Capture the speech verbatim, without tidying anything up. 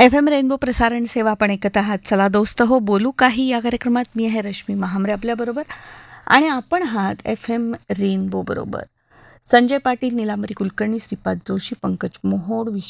F M rainbow प्रसारण सेवा आपण ऐकत आहात. चला दोस्त हो बोलू काही या कार्यक्रमात. मी आहे रश्मी महामरे आपल्याबरोबर आणि आपण आहात एफ एम रेनबो बरोबर. संजय पाटील, नीलांबरी कुलकर्णी, श्रीपाद जोशी, पंकज मोहोड,